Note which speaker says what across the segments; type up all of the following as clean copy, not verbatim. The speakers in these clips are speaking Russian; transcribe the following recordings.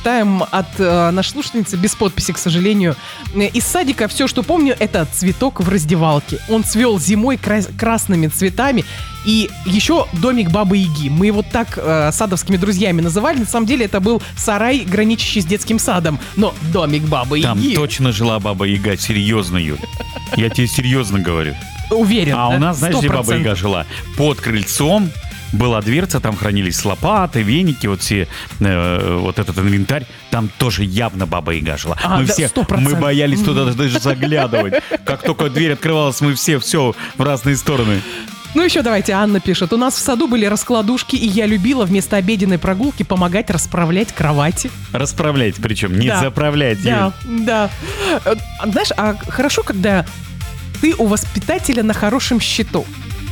Speaker 1: читаем от нашей слушательницы, без подписи, к сожалению. Из садика все, что помню, это цветок в раздевалке. Он цвел зимой красными цветами. И еще домик Бабы-Яги. Мы его так садовскими друзьями называли. На самом деле это был сарай, граничащий с детским садом. Но домик Бабы-Яги...
Speaker 2: Там точно жила Баба-Яга, серьезно, Юль. Я тебе серьезно говорю.
Speaker 1: Уверен,
Speaker 2: А
Speaker 1: да?
Speaker 2: у нас, знаешь,
Speaker 1: 100%.
Speaker 2: где Баба-Яга жила? Под крыльцом была дверца, там хранились лопаты, веники, вот все, вот этот инвентарь. Там тоже явно Баба-Яга жила. Мы
Speaker 1: да,
Speaker 2: все,
Speaker 1: 100%.
Speaker 2: мы боялись туда даже заглядывать. Как только дверь открывалась, мы все в разные стороны.
Speaker 1: Ну еще давайте, Анна пишет. У нас в саду были раскладушки, и я любила вместо обеденной прогулки помогать расправлять кровати.
Speaker 2: Расправлять причем, не
Speaker 1: Да.
Speaker 2: заправлять.
Speaker 1: Да, да. Знаешь, а хорошо, когда ты у воспитателя на хорошем счету.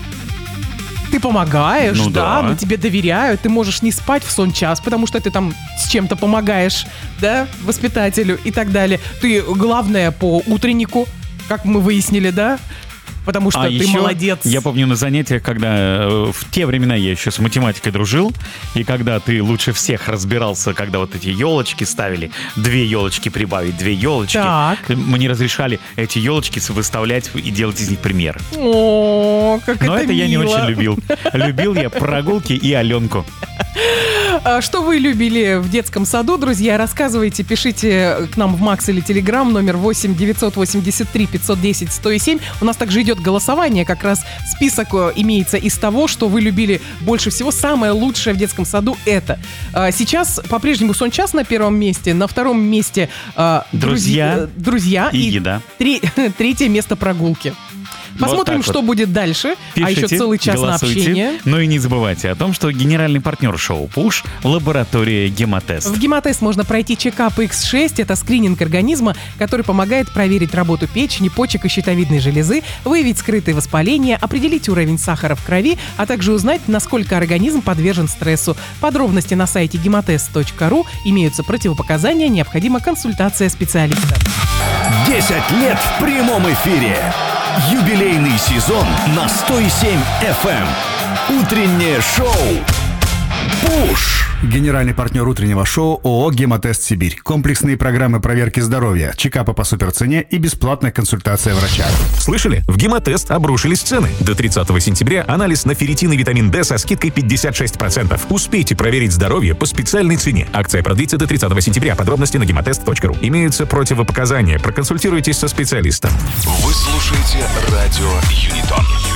Speaker 1: Ты помогаешь,
Speaker 2: Ну да.
Speaker 1: но тебе доверяют, ты можешь не спать в сон час, потому что ты там с чем-то помогаешь, да, воспитателю и так далее. Ты главное по утреннику, как мы выяснили, да? Потому что ты
Speaker 2: еще
Speaker 1: молодец.
Speaker 2: Я помню на занятиях, когда в те времена я еще с математикой дружил, и когда ты лучше всех разбирался, когда вот эти елочки ставили, 2 елочки прибавить, 2 елочки.
Speaker 1: Так.
Speaker 2: Мне разрешали эти елочки выставлять и делать из них примеры.
Speaker 1: О, как
Speaker 2: Но это я не
Speaker 1: мило.
Speaker 2: очень любил. Любил я прогулки и Аленку.
Speaker 1: Что вы любили в детском саду, друзья? Рассказывайте, пишите к нам в Макс или Телеграм, номер 8 983 510 107. У нас также идет голосование, как раз список имеется из того, что вы любили больше всего. Самое лучшее в детском саду это. Сейчас по-прежнему сон час на первом месте, на втором месте друзья
Speaker 2: и еда.
Speaker 1: Третье место прогулки. Посмотрим,
Speaker 2: вот так
Speaker 1: что
Speaker 2: вот.
Speaker 1: будет дальше.
Speaker 2: Пишите,
Speaker 1: а еще целый час
Speaker 2: голосуйте.
Speaker 1: на общение.
Speaker 2: Ну и не забывайте о том, что генеральный партнер шоу «Пуш» — лаборатория «Гемотест».
Speaker 1: В Гемотест можно пройти чекап X6. Это скрининг организма, который помогает проверить работу печени, почек и щитовидной железы, выявить скрытые воспаления, определить уровень сахара в крови, а также узнать, насколько организм подвержен стрессу. Подробности на сайте gematest.ru. Имеются противопоказания, необходима консультация специалиста.
Speaker 3: 10 лет в прямом эфире. Юбилейный сезон на 107 FM. Утреннее шоу «Пуш».
Speaker 4: Генеральный партнер утреннего шоу ООО «Гемотест Сибирь». Комплексные программы проверки здоровья, чекапы по суперцене и бесплатная консультация врача.
Speaker 5: Слышали? В Гемотест обрушились цены. До 30 сентября анализ на ферритин и витамин D со скидкой 56%. Успейте проверить здоровье по специальной цене. Акция продлится до 30 сентября. Подробности на gematest.ru. Имеются противопоказания. Проконсультируйтесь со специалистом.
Speaker 3: Вы слушаете радио Юнитон.